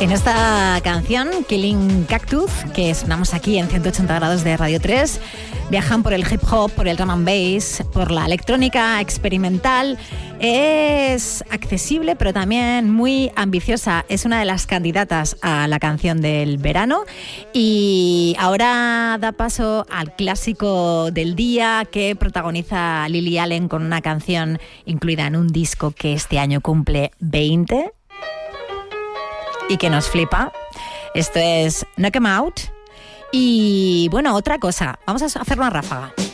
En esta canción, Killing Cactus, que sonamos aquí en 180 grados de Radio 3, viajan por el hip hop, por el drum and bass, por la electrónica experimental. Es accesible, pero también muy ambiciosa. Es una de las candidatas a la canción del verano. Y ahora da paso al clásico del día que protagoniza Lily Allen con una canción incluida en un disco que este año cumple 20 y que nos flipa. Esto es Knock 'Em Out. Y bueno, otra cosa, vamos a hacer una ráfaga.